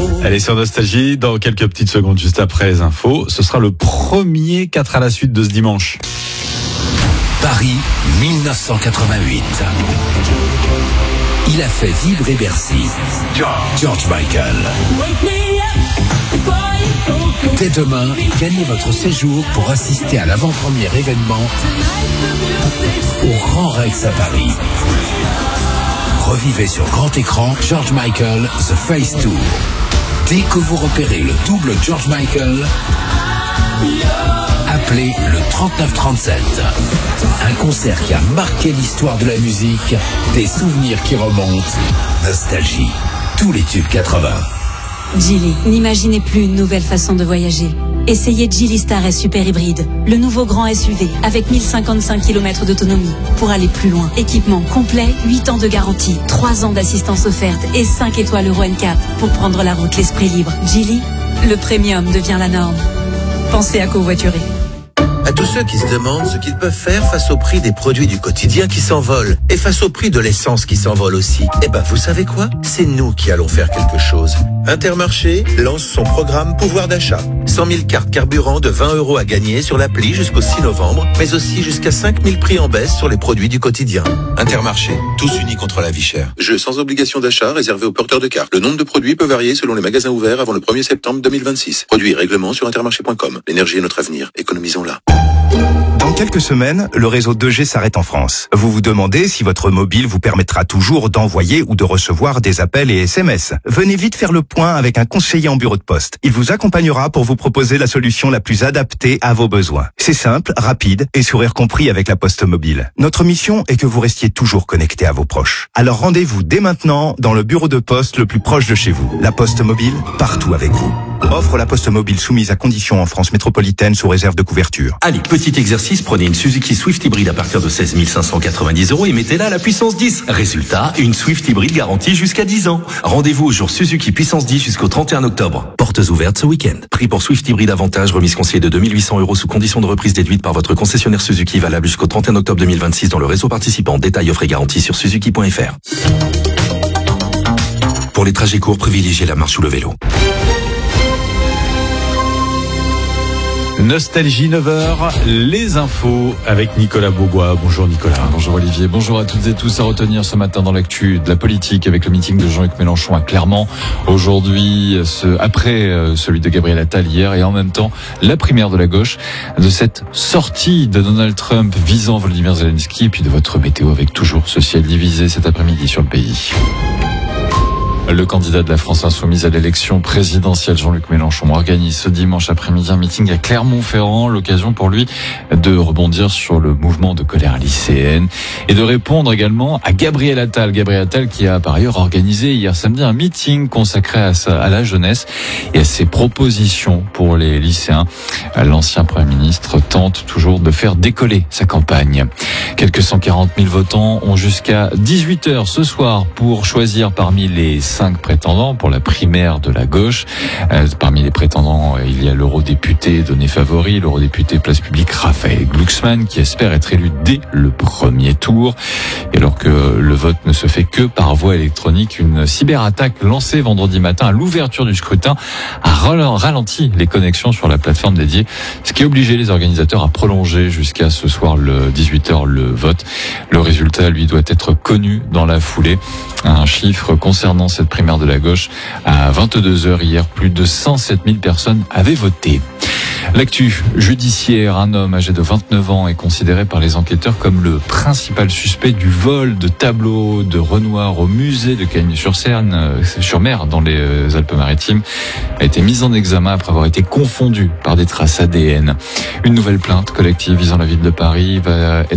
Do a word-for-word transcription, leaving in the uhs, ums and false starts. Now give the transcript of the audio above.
Allez, sur Nostalgie, dans quelques petites secondes, juste après les infos, ce sera le premier quatre à la suite de ce dimanche. Paris mille neuf cent quatre-vingt-huit. Il a fait vibrer Bercy. George Michael. Dès demain, gagnez votre séjour pour assister à l'avant-premier événement au Grand Rex à Paris. Revivez sur grand écran George Michael The Face Tour. Dès que vous repérez le double George Michael, appelez le trente-neuf trente-sept. Un concert qui a marqué l'histoire de la musique, des souvenirs qui remontent. Nostalgie. Tous les tubes quatre-vingts. Geely, n'imaginez plus une nouvelle façon de voyager. Essayez Geely Star S Super Hybride, le nouveau grand S U V avec mille cinquante-cinq kilomètres d'autonomie. Pour aller plus loin, équipement complet, huit ans de garantie, trois ans d'assistance offerte et cinq étoiles Euro N C A P pour prendre la route l'esprit libre. Geely, le premium devient la norme. Pensez à covoiturer. À tous ceux qui se demandent ce qu'ils peuvent faire face au prix des produits du quotidien qui s'envolent et face au prix de l'essence qui s'envole aussi, eh ben vous savez quoi? C'est nous qui allons faire quelque chose. Intermarché lance son programme pouvoir d'achat. cent mille cartes carburant de vingt euros à gagner sur l'appli jusqu'au six novembre, mais aussi jusqu'à cinq mille prix en baisse sur les produits du quotidien. Intermarché, tous unis contre la vie chère. Jeu sans obligation d'achat réservé aux porteurs de cartes. Le nombre de produits peut varier selon les magasins ouverts avant le premier septembre deux mille vingt-six. Produits et règlements sur intermarché point com. L'énergie est notre avenir. Économisons-la. Dans quelques semaines, le réseau deux G s'arrête en France. Vous vous demandez si votre mobile vous permettra toujours d'envoyer ou de recevoir des appels et S M S. Venez vite faire le point avec un conseiller en bureau de poste. Il vous accompagnera pour vous proposer la solution la plus adaptée à vos besoins. C'est simple, rapide et sourire compris avec la Poste Mobile. Notre mission est que vous restiez toujours connecté à vos proches. Alors rendez-vous dès maintenant dans le bureau de poste le plus proche de chez vous. La Poste Mobile, partout avec vous. Offre la Poste Mobile soumise à conditions en France métropolitaine sous réserve de couverture. Allez, petit exercice, prenez une Suzuki Swift hybride à partir de seize mille cinq cent quatre-vingt-dix euros et mettez-la à la puissance dix. Résultat, une Swift hybride garantie jusqu'à dix ans. Rendez-vous au jour Suzuki puissance dix jusqu'au trente et un octobre. Portes ouvertes ce week-end. Prix pour Swift hybride avantage, remise conseillée de deux mille huit cents euros sous condition de reprise déduite par votre concessionnaire Suzuki, valable jusqu'au trente et un octobre deux mille vingt-six dans le réseau participant. Détails offre et garantie sur suzuki point f r. Pour les trajets courts, privilégiez la marche ou le vélo. Nostalgie neuf heures, les infos avec Nicolas Beaubois. Bonjour Nicolas. Bonjour Olivier, bonjour à toutes et tous. À retenir ce matin dans l'actu de la politique avec le meeting de Jean-Luc Mélenchon à Clermont. Aujourd'hui, ce, après celui de Gabriel Attal hier et en même temps la primaire de la gauche de cette sortie de Donald Trump visant Volodymyr Zelensky et puis de votre météo avec toujours ce ciel divisé cet après-midi sur le pays. Le candidat de la France insoumise à l'élection présidentielle, Jean-Luc Mélenchon, organise ce dimanche après-midi un meeting à Clermont-Ferrand, l'occasion pour lui de rebondir sur le mouvement de colère lycéenne et de répondre également à Gabriel Attal. Gabriel Attal qui a par ailleurs organisé hier samedi un meeting consacré à, sa, à la jeunesse et à ses propositions pour les lycéens. L'ancien Premier ministre tente toujours de faire décoller sa campagne. Quelques cent quarante mille votants ont jusqu'à dix-huit heures ce soir pour choisir parmi les cinq prétendants pour la primaire de la gauche. Euh, parmi les prétendants, il y a l'eurodéputé donné favori, l'eurodéputé Place Publique Raphaël Glucksmann qui espère être élu dès le premier tour. Et alors que le vote ne se fait que par voie électronique, une cyberattaque lancée vendredi matin à l'ouverture du scrutin a ralenti les connexions sur la plateforme dédiée, ce qui a obligé les organisateurs à prolonger jusqu'à ce soir le dix-huit heures le vote. Le résultat, lui, doit être connu dans la foulée. Un chiffre concernant cette primaire de la gauche, à vingt-deux heures hier, plus de cent sept mille personnes avaient voté. L'actu judiciaire, un homme âgé de vingt-neuf ans est considéré par les enquêteurs comme le principal suspect du vol de tableaux de Renoir au musée de Cagnes-sur-Mer, sur mer dans les Alpes-Maritimes, a été mis en examen après avoir été confondu par des traces A D N. Une nouvelle plainte collective visant la ville de Paris va être